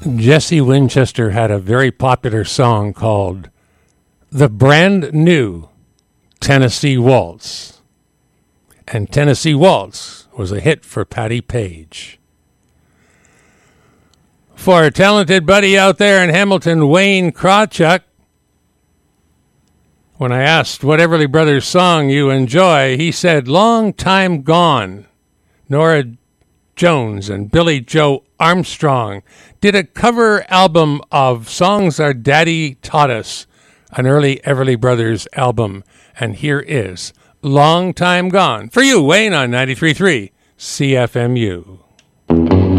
Jesse Winchester had a very popular song called The Brand New Tennessee Waltz. And Tennessee Waltz was a hit for Patti Page. For a talented buddy out there in Hamilton, Wayne Krawchuk, when I asked what Everly Brothers song you enjoy, he said, Long Time Gone. Nora Jones and Billy Joe Armstrong did a cover album of Songs Our Daddy Taught Us, an early Everly Brothers album. And here is Long Time Gone. For you, Wayne, on 93.3 CFMU.